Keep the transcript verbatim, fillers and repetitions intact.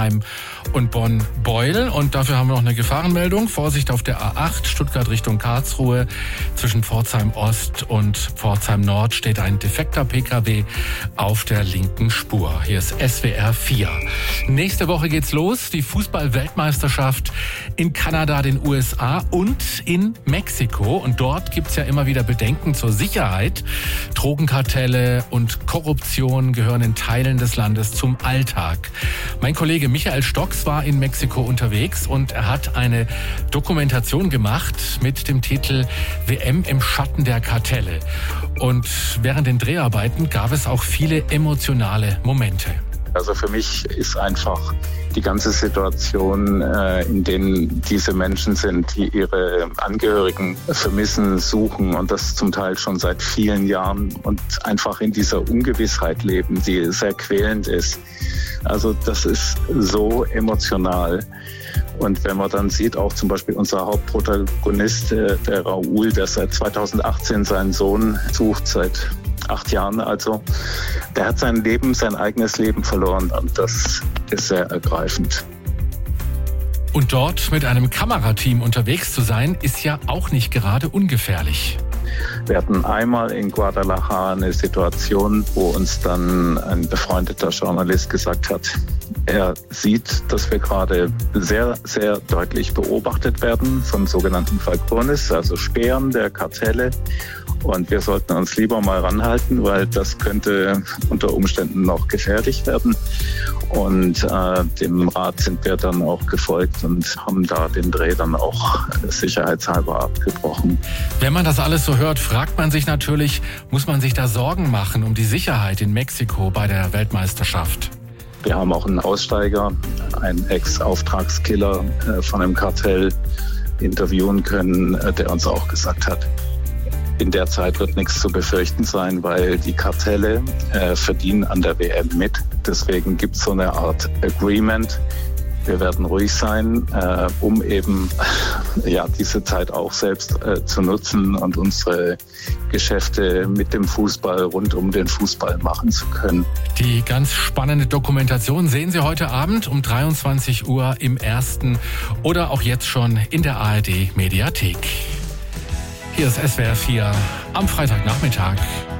Pforzheim und Bonn-Beuel. Und dafür haben wir noch eine Gefahrenmeldung. Vorsicht auf der A acht, Stuttgart Richtung Karlsruhe. Zwischen Pforzheim Ost und Pforzheim Nord steht ein defekter P K W auf der linken Spur. Hier ist S W R vier. Nächste Woche geht's los. Die Fußball-Weltmeisterschaft in Kanada, den U S A und in Mexiko. Und dort gibt's ja immer wieder Bedenken zur Sicherheit. Drogenkartelle und Korruption gehören in Teilen des Landes zum Alltag. Mein Kollege Michael Stocks war in Mexiko unterwegs und er hat eine Dokumentation gemacht mit dem Titel W M im Schatten der Kartelle. Und während den Dreharbeiten gab es auch viele emotionale Momente. Also für mich ist einfach die ganze Situation, äh, in denen diese Menschen sind, die ihre Angehörigen vermissen, suchen und das zum Teil schon seit vielen Jahren und einfach in dieser Ungewissheit leben, die sehr quälend ist. Also das ist so emotional. Und wenn man dann sieht, auch zum Beispiel unser Hauptprotagonist, der Raúl, der seit zweitausendachtzehn seinen Sohn sucht, seit acht Jahren also, der hat sein Leben, sein eigenes Leben verloren und das ist sehr ergreifend. Und dort mit einem Kamerateam unterwegs zu sein, ist ja auch nicht gerade ungefährlich. Wir hatten einmal in Guadalajara eine Situation, wo uns dann ein befreundeter Journalist gesagt hat, er sieht, dass wir gerade sehr, sehr deutlich beobachtet werden von sogenannten Falcones, also Spähern der Kartelle. Und wir sollten uns lieber mal ranhalten, weil das könnte unter Umständen noch gefährlich werden. Und äh, dem Rat sind wir dann auch gefolgt und haben da den Dreh dann auch sicherheitshalber abgebrochen. Wenn man das alles so hört, fragt man sich natürlich, muss man sich da Sorgen machen um die Sicherheit in Mexiko bei der Weltmeisterschaft? Wir haben auch einen Aussteiger, einen Ex-Auftragskiller äh, von einem Kartell interviewen können, äh, der uns auch gesagt hat, in der Zeit wird nichts zu befürchten sein, weil die Kartelle äh, verdienen an der W M mit. Deswegen gibt es so eine Art Agreement. Wir werden ruhig sein, äh, um eben ja, diese Zeit auch selbst äh, zu nutzen und unsere Geschäfte mit dem Fußball, rund um den Fußball machen zu können. Die ganz spannende Dokumentation sehen Sie heute Abend um dreiundzwanzig Uhr im Ersten oder auch jetzt schon in der A R D Mediathek. Hier ist S W R vier am Freitagnachmittag.